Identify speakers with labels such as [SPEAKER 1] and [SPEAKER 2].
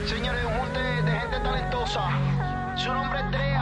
[SPEAKER 1] Señores, un junte de gente talentosa. Su nombre es Dre.